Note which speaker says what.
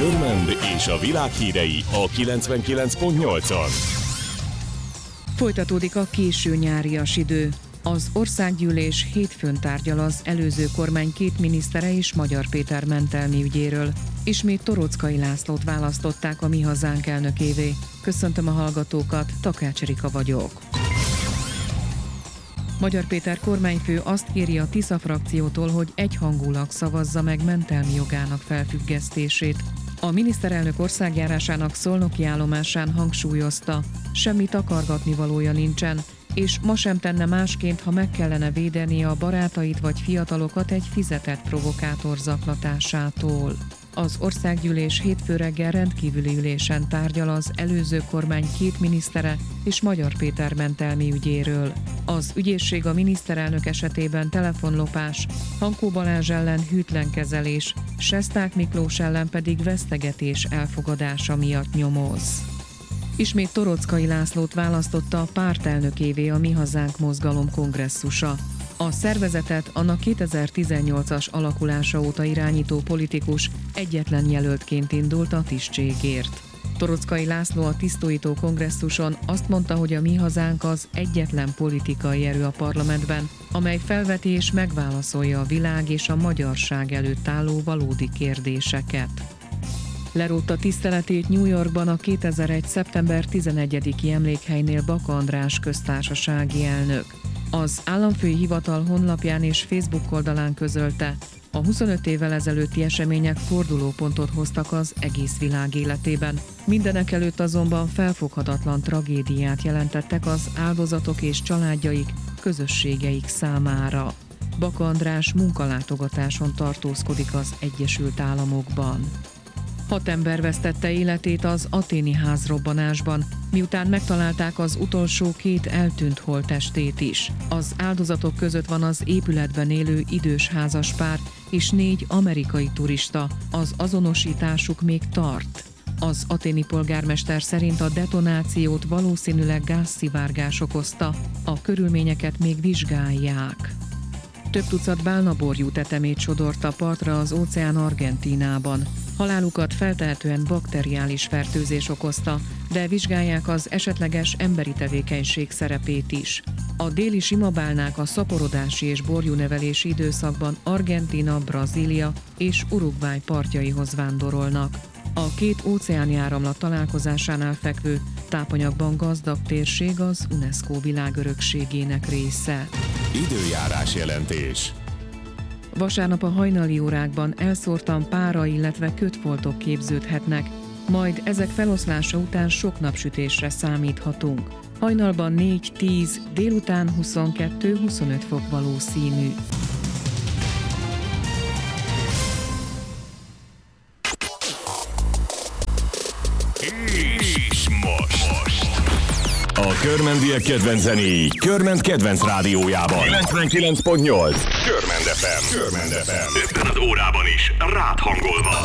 Speaker 1: Körmend és a világ hírei a 99.8-on.
Speaker 2: Folytatódik a késő nyárias idő. Az országgyűlés hétfőn tárgyal az előző kormány két minisztere és Magyar Péter mentelmi ügyéről. Ismét Toroczkai Lászlót választották a Mi Hazánk elnökévé. Köszöntöm a hallgatókat, Takács Erika vagyok. Magyar Péter kormányfő azt kéri a Tisza frakciótól, hogy egyhangulag szavazza meg mentelmi jogának felfüggesztését. A miniszterelnök országjárásának szolnoki állomásán hangsúlyozta, semmi takargatnivalója nincsen, és ma sem tenne másként, ha meg kellene védenie a barátait vagy fiatalokat egy fizetett provokátor zaklatásától. Az országgyűlés hétfő reggel rendkívüli ülésen tárgyal az előző kormány két minisztere és Magyar Péter mentelmi ügyéről. Az ügyészség a miniszterelnök esetében telefonlopás, Hankó Balázs ellen hűtlen kezelés, Sesták Miklós ellen pedig vesztegetés elfogadása miatt nyomoz. Ismét Toroczkai Lászlót választotta a pártelnökévé a Mi Hazánk mozgalom kongresszusa. A szervezetet annak 2018-as alakulása óta irányító politikus egyetlen jelöltként indult a tisztségért. Toroczkai László a tisztújító kongresszuson azt mondta, hogy a Mi Hazánk az egyetlen politikai erő a parlamentben, amely felveti és megválaszolja a világ és a magyarság előtt álló valódi kérdéseket. Lerótta tiszteletét New Yorkban a 2001. szeptember 11-i emlékhelynél Baka András köztársasági elnök. Az államfői hivatal honlapján és Facebook oldalán közölte, a 25 évvel ezelőtti események fordulópontot hoztak az egész világ életében. Mindenekelőtt azonban felfoghatatlan tragédiát jelentettek az áldozatok és családjaik, közösségeik számára. Baka András munkalátogatáson tartózkodik az Egyesült Államokban. 6 ember vesztette életét az athéni házrobbanásban, miután megtalálták az utolsó 2 eltűnt holttestét is. Az áldozatok között van az épületben élő idős házaspár és 4 amerikai turista, az azonosításuk még tart. Az athéni polgármester szerint a detonációt valószínűleg gázszivárgás okozta, a körülményeket még vizsgálják. Több tucat bálnaborjú tetemét sodorta partra az óceán Argentínában. Halálukat feltehetően bakteriális fertőzés okozta, de vizsgálják az esetleges emberi tevékenység szerepét is. A déli simabálnák a szaporodási és borjúnevelési időszakban Argentína, Brazília és Uruguay partjaihoz vándorolnak. A két óceáni áramlat találkozásánál fekvő, tápanyagban gazdag térség az UNESCO világörökségének része.
Speaker 1: Időjárás jelentés.
Speaker 2: Vasárnap a hajnali órákban elszórtan pára, illetve kötfoltok képződhetnek, majd ezek feloszlása után sok napsütésre számíthatunk. Hajnalban 4-10, délután 22-25 fok valószínű.
Speaker 1: És most a körmendiek kedvenc zenéi Körmend kedvenc rádiójában 99.8 Körmend FM. Körmend FM. Ebben az órában is rád hangolva.